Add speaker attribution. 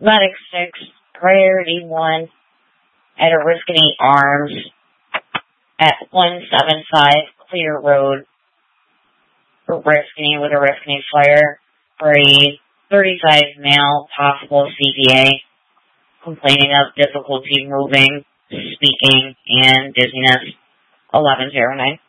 Speaker 1: Medic 6, Priority 1, at Oriskany Arms, at 175 Clear Road, Oriskany, with a Oriskany Flyer, for a 35 male possible CPA, complaining of difficulty moving, speaking, and dizziness. 1109.